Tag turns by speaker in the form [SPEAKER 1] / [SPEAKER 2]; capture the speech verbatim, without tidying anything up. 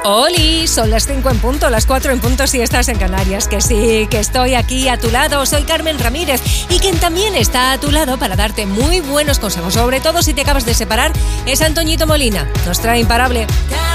[SPEAKER 1] Oli, son las cinco en punto, las cuatro en punto si estás en Canarias. Que sí, que estoy aquí a tu lado. Soy Carmen Ramírez y quien también está a tu lado para darte muy buenos consejos, sobre todo si te acabas de separar, es Antoñito Molina. Nos trae Imparable.